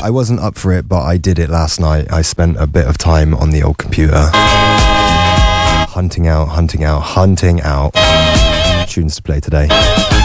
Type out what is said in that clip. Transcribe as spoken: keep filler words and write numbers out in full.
I wasn't up for it, but I did it last night. I spent a bit of time on the old computer. Hunting out, hunting out, hunting out tunes to play today.